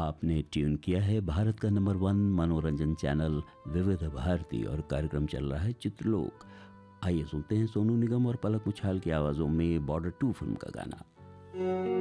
आपने ट्यून किया है भारत का नंबर 1 मनोरंजन चैनल विविध भारती और कार्यक्रम चल रहा है चित्रलोक। आइए सुनते हैं सोनू निगम और पलक मुछाल की आवाज़ों में बॉर्डर 2 फिल्म का गाना।